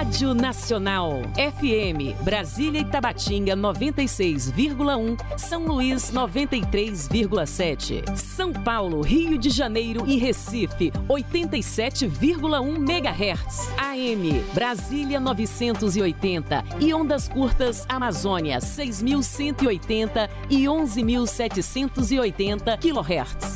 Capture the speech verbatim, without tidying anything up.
Rádio Nacional. F M, Brasília e Tabatinga noventa e seis vírgula um, São Luís noventa e três vírgula sete. São Paulo, Rio de Janeiro e Recife oitenta e sete vírgula um megahertz. A M, Brasília novecentos e oitenta e ondas curtas Amazônia seis mil cento e oitenta e onze mil setecentos e oitenta quilohertz.